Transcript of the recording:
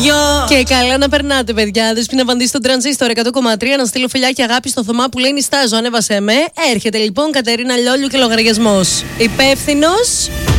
δυο. Και καλά να περνάτε, παιδιά. Δεν να απαντήσει στον Τρανζίστορ 100,3. Να στείλω φιλιά και αγάπη στο Θωμά που λέει νιστάζω. Ανέβασε με. Έρχεται λοιπόν Κατερίνα Λιόλιου και λογαριασμός. Υπεύθυνος.